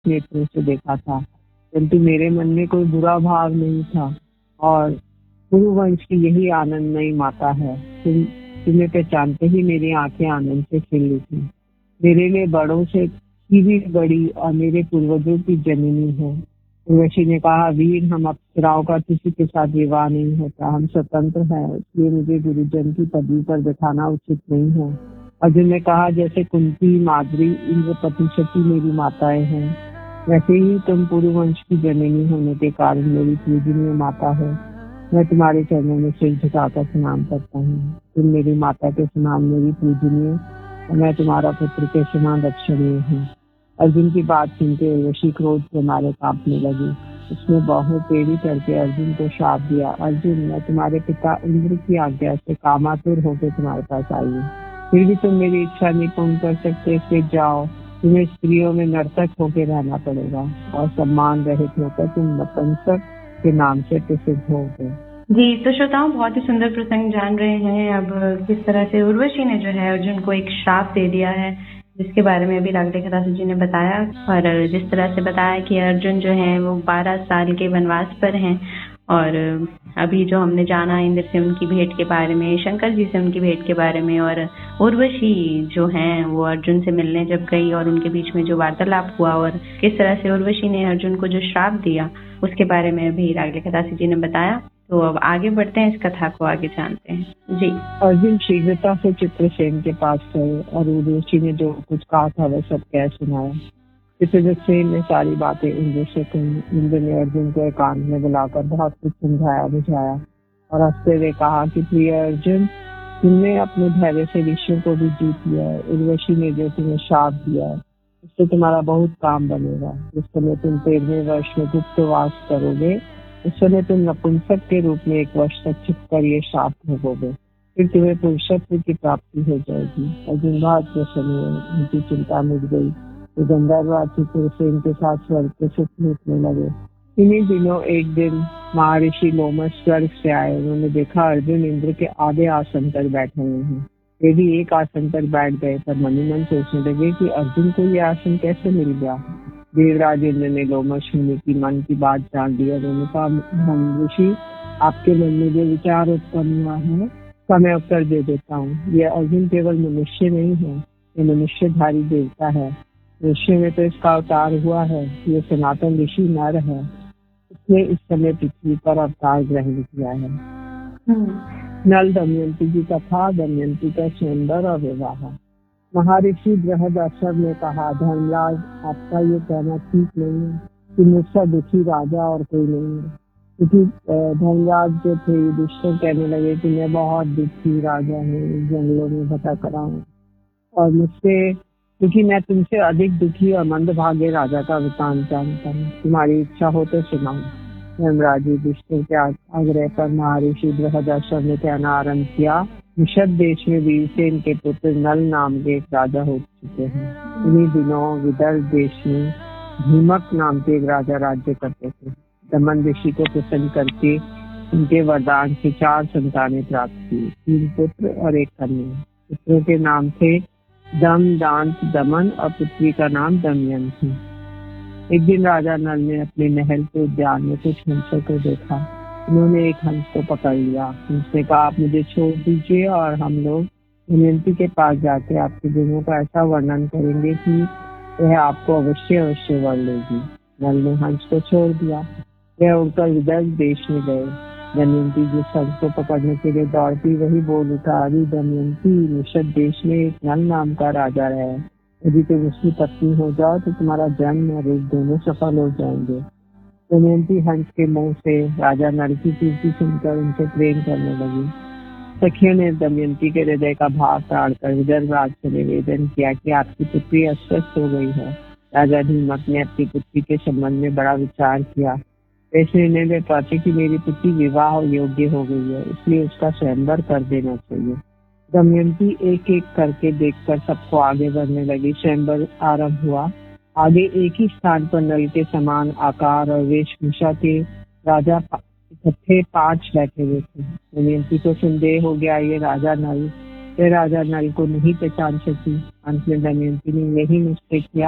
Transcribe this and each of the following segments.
नेत्रों से देखा था, परंतु मेरे मन में कोई बुरा भाव नहीं था। और कुरुवंश की यही आनंदमयी माता है। तुम्हें पहचानते ही मेरी आंखें आनंद से खिल उठी। मेरे लिए बड़ों से की भी बड़ी और मेरे पूर्वजों की जननी है। उर्वशी ने कहा, वीर, हम अप्सराओं का किसी के साथ विवाह नहीं होता, हम स्वतंत्र हैं, इसलिए मुझे गुरुजन की पदवी पर बिठाना उचित नहीं है। अर्जुन ने कहा, जैसे कुंती, माद्री, इंद्रपति, शची मेरी माताएं हैं, वैसे ही तुम पुरुवंश की जननी होने के कारण मेरी पूजनीय माता है। मैं तुम्हारे चरणों में सिर झुकाकर प्रणाम करता हूँ। तुम मेरी माता के समान मेरी पूजनीय और मैं तुम्हारा पुत्र के समान रक्षणीय हूँ। अर्जुन की बात सुनते उर्वशी क्रोध से मारे कांपने लगी। उसने बाहों टेढ़ी करके अर्जुन को शाप दिया, अर्जुन, मैं तुम्हारे पिता इंद्र की आज्ञा से कामातुर होकर तुम्हारे पास आई हूँ, फिर भी तुम मेरी इच्छा नहीं पूर्ण कर सकते, इसलिए जाओ, तुम्हें स्त्रियों में नर्तक होकर रहना पड़ेगा और सम्मान रहित होकर तुम नपुंसक के नाम से प्रसिद्ध हो गए। जी, तो श्रोताओं, बहुत ही सुंदर प्रसंग जान रहे हैं अब किस तरह से उर्वशी ने जो है अर्जुन को एक श्राप दे दिया है, जिसके बारे में अभी लाडले खदासी जी ने बताया। और जिस तरह से बताया कि अर्जुन जो है वो 12 साल के वनवास पर हैं। और अभी जो हमने जाना इंद्र से उनकी भेंट के बारे में, शंकर जी से उनकी भेंट के बारे में, और उर्वशी जो हैं वो अर्जुन से मिलने जब गई और उनके बीच में जो वार्तालाप हुआ और किस तरह से उर्वशी ने अर्जुन को जो श्राप दिया, उसके बारे में अभी लाडले खदासी जी ने बताया। तो अब आगे बढ़ते हैं, इस कथा को आगे जानते हैं। जी। अर्जुन शीघ्रता से चित्रसेन के पास गए और उर्वशी ने जो कुछ कहा था वह सब कह सुनाया। चित्रसेन ने सारी बातें इंद्र से कही। इंद्र ने अर्जुन को एकांत में बुलाकर बहुत कुछ समझाया बुझाया और हंसते हुए कहा कि प्रिय अर्जुन, तुमने अपने धैर्य से ऋषियों को भी जीत लिया है। उर्वशी ने जो तुम्हें शाप दिया है उससे तुम्हारा बहुत काम बनेगा। जिस समय तुम 13वें वर्ष में गुप्तवास करोगे, उस समय तुम नपुंसक के रूप में 1 वर्ष तक छिपकर ये शाप भोगोगे, फिर तुम्हें पुरुषत्व की प्राप्ति हो जाएगी। अर्जुन बहुत प्रसन्न हुए, उनकी चिंता मिट गई। तो गंधर्व चित्रसेन के साथ स्वर्ग के सुख लूटने लगे। इन्हीं दिनों एक दिन महर्षि लोमश स्वर्ग से आए। उन्होंने देखा अर्जुन इंद्र के आधे आसन पर बैठे हुए हैं। वे भी एक आसन पर बैठ गए, पर मन ही मन सोचने लगे कि अर्जुन को यह आसन कैसे मिल गया। देवराज इंद्र ने लोमश मुनि की मन की बात जान ली और उन्होंने कहा, हम ऋषि, आपके मन में जो विचार उत्पन्न हुआ है उसका मैं उत्तर दे देता हूँ। यह अर्जुन केवल मनुष्य नहीं है, ये मनुष्यधारी देवता है। ऋषि में तो इसका अवतार हुआ है। ये सनातन ऋषि नर है, इसने इस समय पृथ्वी पर अवतार ग्रहण किया है। नल दमयंती की कथा, दमयंती का स्वयंवर और विवाह। महर्षि बृहदश्रव ने कहा, धर्मराज, आपका ये कहना ठीक नहीं है कि मुझसे दुखी राजा और कोई नहीं है। क्योंकि धर्मराज जो थे युधिष्ठिर कहने लगे कि मैं बहुत दुखी राजा हूँ, जंगलों में भटक रहा हूँ और मुझसे, क्योंकि मैं तुमसे अधिक दुखी और मंदभागे राजा का वृतांत जानता हूँ। तुम्हारी इच्छा हो तो सुनाओ। धर्मराज युधिष्ठिर के आग्रह पर महर्षि बृहदश्रव ने कहना आरंभ किया, निषद देश में वीरसेन के पुत्र नल नाम के एक राजा हो चुके हैं। इन्हीं दिनों विदर्भ देश में भीमक नाम के एक राजा राज्य करते थे। दमन ऋषि को प्रसन्न करके उनके वरदान से 4 संतानें प्राप्त की, 3 पुत्र और 1 कन्या। पुत्रों के नाम थे दम, दांत, दमन और पुत्री का नाम दमयंती। एक दिन राजा नल ने अपने महल के उद्यान में कुछ हंसों को देखा। उन्होंने एक हंस को पकड़ लिया। उसने कहा, आप मुझे छोड़ दीजिए और हम लोग दमयंती के पास जाके आपके गुणों का ऐसा वर्णन करेंगे कि वह आपको अवश्य वर लेगी। नल ने हंस को छोड़ दिया। वह उड़कर विदर्भ देश में गए। दमयंती जिस हंस को पकड़ने के लिए दौड़ती, वही बोल उठा, अरे दमयंती, निषद देश में एक नल नाम का राजा है। यदि तुम उसकी पत्नी हो जाओ तो तुम्हारा जन्म और रूप दोनों सफल हो जाएंगे। दमयंती हंस के मुंह से राजा नल की कीर्ति सुनकर उनसे प्रेम करने लगी। सखियों ने दमयंती के हृदय का भाव ताड़कर विदर्भ राज से निवेदन किया कि आपकी पुत्री अस्वस्थ हो गई है। राजा भीमक ने अपनी पुत्री के संबंध में बड़ा विचार किया। इस निर्णय में पहुंचे कि मेरी पुत्री विवाह योग्य हो गई है, इसलिए उसका स्वयंवर कर देना चाहिए। दमयंती एक एक करके देखकर सबको आगे बढ़ने लगी। स्वयंवर आरंभ हुआ। आगे एक ही स्थान पर नल के समान आकार और वेशभूषा के राजा इकट्ठे 5 बैठे हुए थे। दमयंती को संदेह हो गया, ये राजा नल। वह राजा नल को नहीं पहचान सकी। अंत में दमयंती ने यही निश्चय किया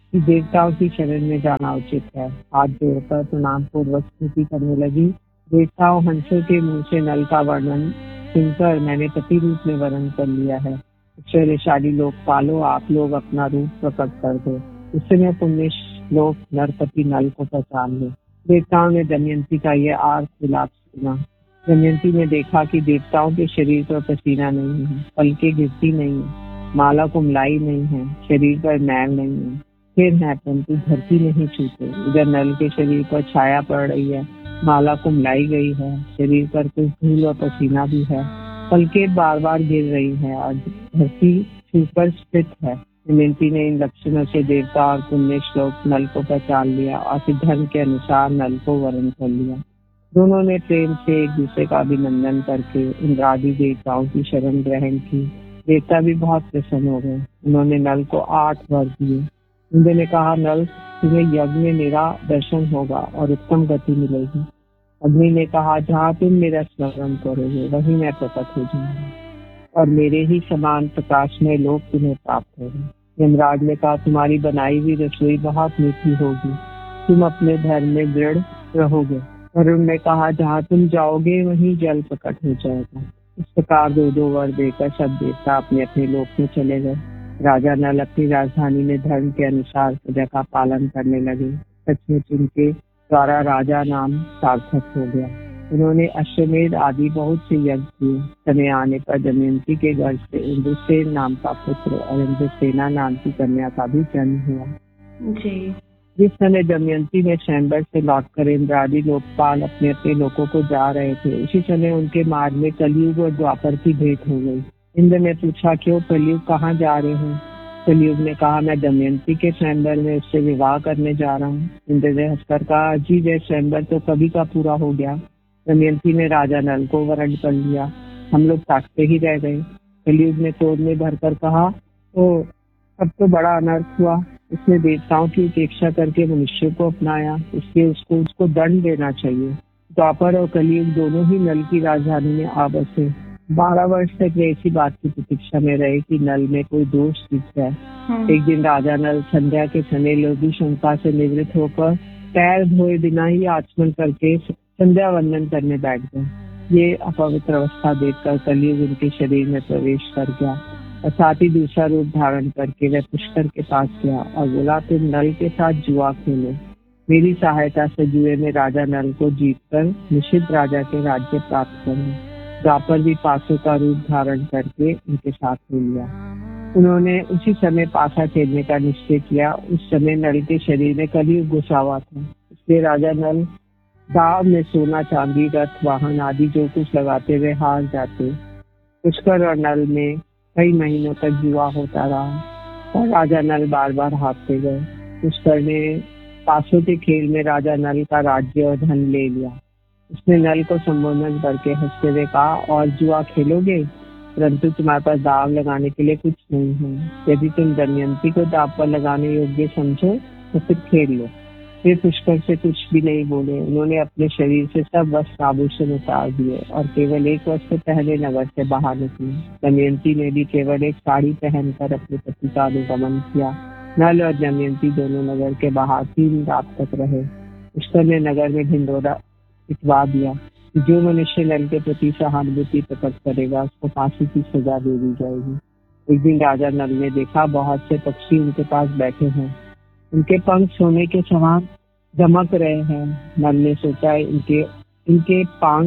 कि देवताओं की शरण में जाना उचित है। हाथ जोड़कर प्रणाम पूर्वक स्तुति करने लगी। देवताओं, हंसों के मुंह से नल का वर्णन सुनकर मैंने पति रूप में वर्ण कर लिया है। ऐश्वर्यशाली लोकपालों, आप लोग अपना रूप प्रकट कर दो, इससे मैं पुण्य लोक नरपति नल को पहचान लूं। देवताओं ने दमयंती का यह आर्त विलाप सुना। दमयंती ने देखा कि देवताओं के शरीर पर पसीना नहीं है, पलकें गिरती नहीं है, माला कुमलाई नहीं है, शरीर पर मैल नहीं है, फिर है परंतु धरती नहीं छूते। इधर नल के शरीर पर छाया पड़ रही है, माला कुमलाई गई है, शरीर पर कुछ धूल और पसीना भी है, पलकें बार बार गिर रही है और धरती छूकर स्थित है। दमयंती ने इन लक्षणों से देवता और पुण्य श्लोक नल को पहचान लिया और फिर धर्म के अनुसार नल को वर्ण कर लिया। दोनों ने प्रेम से एक दूसरे का अभिनंदन करके इंद्रादि देवताओं की शरण ग्रहण की। देवता भी बहुत प्रसन्न हो गए। उन्होंने नल को 8 वर दिए। इंद्र ने कहा, नल, तुम्हें यज्ञ में मेरा दर्शन होगा और उत्तम गति मिलेगी। अग्नि ने कहा, जहाँ तुम मेरा स्मरण करोगे वहीं मैं प्रकट हो जाऊंगा और मेरे ही समान प्रकाशमय लोक तुम्हें प्राप्त होगा। यमराज ने कहा, तुम्हारी बनाई हुई रसोई बहुत मीठी होगी, तुम अपने धर्म में दृढ़ रहोगे। वरुण ने कहा, जहाँ तुम जाओगे वहीं जल प्रकट हो जाएगा। इस प्रकार 2-2 वर देकर सब देवता अपने अपने लोक में चले गए। राजा नल अपनी राजधानी में धर्म के अनुसार प्रजा का पालन करने लगे। सचमुच उनके द्वारा राजा नाम सार्थक हो गया। उन्होंने अश्वमेध आदि बहुत से यज्ञ किए। समय आने पर दमयंती के गर्भ से इंद्रसेन नाम का पुत्र और इंद्रसेना नाम की कन्या का भी जन्म हुआ। जी। जिस समय दमयंती ने स्वयंवर से लौटकर इंद्रादि लोकपाल अपने अपने लोकों को जा रहे थे, उसी समय उनके मार्ग में कलयुग और द्वापर की भेंट हो गई। इंद्र ने पूछा, क्यों कलयुग, कहाँ जा रहे हो? कलयुग ने कहा, मैं दमयंती के स्वयंवर में उससे विवाह करने जा रहा हूँ। इंद्र ने हंसकर कहा, जी वह स्वयंवर तो कभी का पूरा हो गया। दमयंती ने राजा नल को वरण कर लिया, हम लोग ताकते ही रह गए। कलयुग ने क्रोध में भरकर कहा, ओ अब तो बड़ा अनर्थ हुआ। उसने देवताओं की उपेक्षा करके मनुष्य को अपनाया, इसलिए उसको दंड देना चाहिए। द्वापर और कलयुग दोनों ही नल की राजधानी में आ बसे। 12 वर्ष तक वे इसी बात की प्रतीक्षा में रहे कि नल में कोई दोष दिख जाए। एक दिन राजा नल संध्या के समय लोभी शंका से निवृत्त होकर पैर धोए बिना ही आचमन करके संध्या वंदन करने बैठ गए। ये अपवित्र अवस्था देखकर कलयुग उनके शरीर में प्रवेश कर गया और साथ ही दूसरा रूप धारण करके वह पुष्कर के पास गया और बोला, तुम नल के साथ जुआ खेलो। मेरी सहायता से जुए में राजा नल को जीतकर निषिद्ध राजा के राज्य प्राप्त करो। द्वापर भी पासों का रूप धारण करके उनके साथ ले लिया। उन्होंने उसी समय पासा खेलने का निश्चय किया। उस समय नल के शरीर में कलयुग घुसा हुआ था, इसलिए राजा नल दाव में सोना, चांदी, रथ, वाहन आदि जो कुछ लगाते हुए हार जाते। पुष्कर और नल में कई महीनों तक जुआ होता रहा और राजा नल बार बार हारते गए। पुष्कर ने पासों के खेल में राजा नल का राज्य और धन ले लिया। उसने नल को संबोधन करके हंसते हुए कहा, और जुआ खेलोगे, परंतु तुम्हारे पास दाव लगाने के लिए कुछ नहीं है। यदि तुम दमयंती को दाव पर लगाने योग्य समझो तो फिर खेल लो। वे पुष्कर से कुछ भी नहीं बोले। उन्होंने अपने शरीर से सब वस्त्र आभूषण उतार दिए और केवल एक वस्त्र पहने नगर से बाहर निकले। दमयंती ने भी केवल एक साड़ी पहनकर अपने पति का अनुगमन किया। नल और दमयंती दोनों नगर के बाहर 3 रात तक रहे। पुष्कर ने नगर में ढिंढोरा पिटवा दिया कि जो मनुष्य नल के प्रति सहानुभूति प्रकट करेगा उसको फांसी की सजा दे दी जाएगी। एक दिन राजा नल ने देखा बहुत से पक्षी उनके पास बैठे हैं, उनके पंख सोने के समान चमक रहे हैं। नल ने सोचा इनके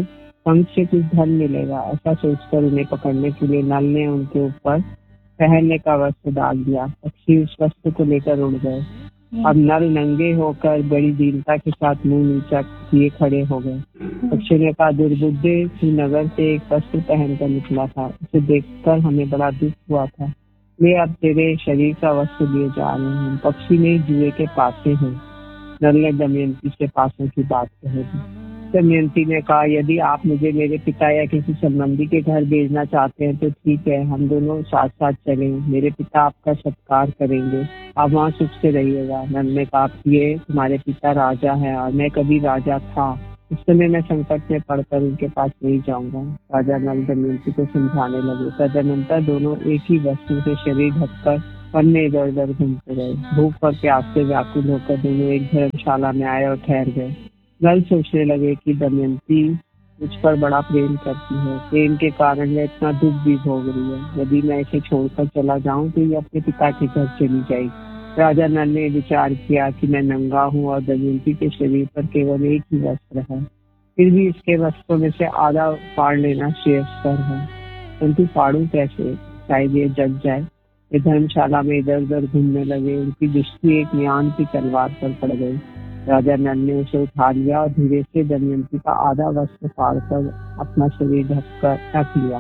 पंख से कुछ धन मिलेगा। ऐसा सोचकर उन्हें पकड़ने के लिए नल ने उनके ऊपर पहनने का वस्त्र डाल दिया। पक्षी उस वस्त्र को लेकर उड़ गए। अब नल नंगे होकर बड़ी दीनता के साथ मुंह नीचा किए खड़े हो गए। पक्षी ने कहा, दुर्बुद्धे, तू नगर से एक वस्त्र पहनकर निकला था, उसे देखकर हमें बड़ा दुख हुआ था। वे अब तेरे शरीर का वस्त्र लिए जा रहे हैं। पक्षी ने जुए के पासे हैं। नल ने दमयंती से पासों की बात कह दी। दमयंती ने कहा, यदि आप मुझे मेरे पिता या किसी संबंधी के घर भेजना चाहते हैं तो ठीक है, हम दोनों साथ साथ चलें। मेरे पिता आपका सत्कार करेंगे, आप वहाँ सुख से रहिएगा। नल ने कहा, ये तुम्हारे पिता राजा है और मैं कभी राजा था, इस समय मैं संकट में पड़कर उनके पास नहीं जाऊंगा। राजा नल दमयंती को समझाने लगे। तदनंतर दोनों एक ही वस्त्र से शरीर ढककर पन्ने इधर उधर घूमते गए। भूख और प्यास से व्याकुल होकर दोनों एक धर्मशाला में आए और ठहर गए। नल सोचने लगे कि दमयंती मुझ पर बड़ा प्रेम करती है, प्रेम के कारण वह इतना दुख भी भोग रही है। यदि मैं इसे छोड़कर चला जाऊं तो ये अपने पिता के घर चली जाएगी। राजा नल ने विचार किया कि मैं नंगा हूँ और दमयंती के शरीर पर केवल एक ही वस्त्र है, फिर भी इसके वस्त्रों में से आधा फाड़ लेना श्रेयस्कर है। परंतु फाड़ू कैसे, शायद ये जग जाए। वे धर्मशाला में इधर उधर घूमने लगे। उनकी दृष्टि एक म्यान की तलवार पर पड़ गई। राजा नल ने उसे उठा लिया और धीरे से दमयंती का आधा वस्त्र फाड़कर अपना शरीर ढक लिया।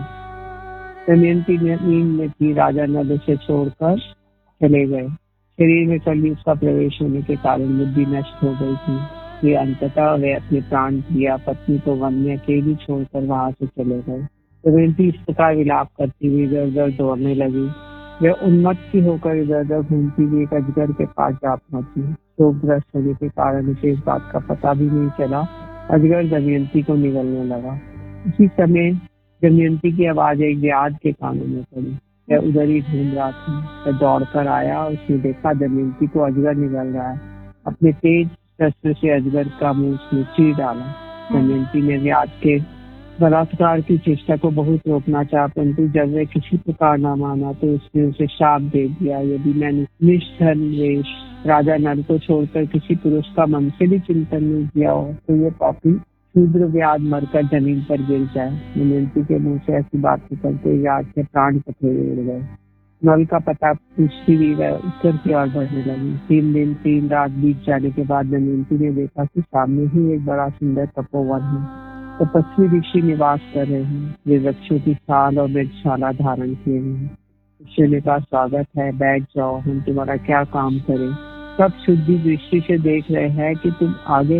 दमयंती नींद में थी। राजा नल उसे छोड़कर चले गए। शरीर में कलयुग का प्रवेश होने के कारण बुद्धि नष्ट हो गई थी। वे अंततः वे अपने प्राण प्रिया पत्नी को वन में अकेली छोड़कर वहां से चले गए। दमयंती इस प्रकार विलाप करती हुई इधर उधर दौड़ने लगी। वे उन्मत्त होकर इधर उधर घूमती हुई एक अजगर के पास जा पहुंची। शोकग्रस्त होने के कारण उसे इस बात का पता भी नहीं चला। अजगर दमयंती को निगलने लगा। उसी समय दमयंती की आवाज एक व्याध के कानों में पड़ी। वह उधर ही घूम रहा था। वह दौड़कर आया। उसने देखा दमयंती को अजगर निगल रहा है। अपने तेज शस्त्र से अजगर का मुंह उसने चीर डाला। दमयंती ने व्याध के बलात्कार की चेष्टा को बहुत रोकना चाहा, परंतु जब वह किसी प्रकार न माना तो उसने उसे शाप दे दिया। यदि मैंने निष्ठन राजा नल को छोड़कर किसी पुरुष का मन से भी चिंतन नहीं किया हो तो ये पापी शूद्र व्याध मरकर जमीन पर गिर जाए। दमयंती के मुंह से ऐसी बात निकलते व्याध के प्राण कठोर उड़ गए। नल का पता पूछती हुई वह उत्तर की ओर बढ़ने लगी। 3 दिन 3 रात बीत जाने के बाद दमयंती ने देखा कि सामने ही एक बड़ा सुंदर तपोवन है। तपस्वी ऋषि निवास कर रहे हैं। वे वृक्षों की छाल और मृगशाला धारण किए हुए हैं। ऋषि ने कहा, स्वागत है, बैठ जाओ, हम तुम्हारा क्या काम करें। सब शुद्धि दृष्टि से देख रहे हैं कि तुम्हें आगे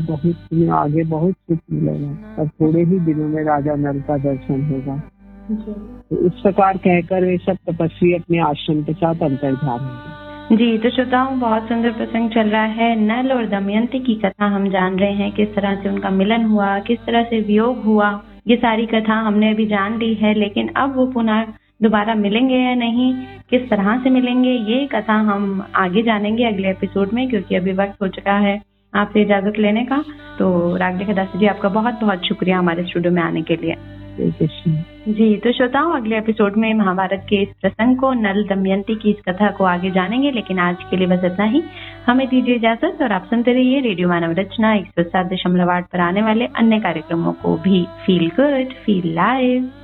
बहुत सुख मिलेगा और थोड़े ही दिनों में राजा नल का दर्शन होगा। तो इस प्रकार कहकर वे सब तपस्वी अपने आश्रम के साथ अंतर्धान होंगे। जी, तो श्रोताओं, बहुत सुंदर प्रसंग चल रहा है। नल और दमयंती की कथा हम जान रहे हैं, किस तरह से उनका मिलन हुआ, किस तरह से वियोग हुआ, ये सारी कथा हमने अभी जान ली है। लेकिन अब वो पुनः दोबारा मिलेंगे या नहीं, किस तरह से मिलेंगे, ये कथा हम आगे जानेंगे अगले एपिसोड में, क्योंकि अभी वक्त हो चुका है आपसे इजाजत लेने का। तो रागदेवी दासी जी, आपका बहुत बहुत शुक्रिया हमारे स्टूडियो में आने के लिए। जी, तो श्रोताओं, अगले एपिसोड में महाभारत के इस प्रसंग को, नल दमयंती की इस कथा को आगे जानेंगे। लेकिन आज के लिए बस इतना ही। हमें दीजिए इजाजत और आप सुनते रहिए रेडियो मानव रचना 107.8 पर आने वाले अन्य कार्यक्रमों को भी। Feel good, feel live.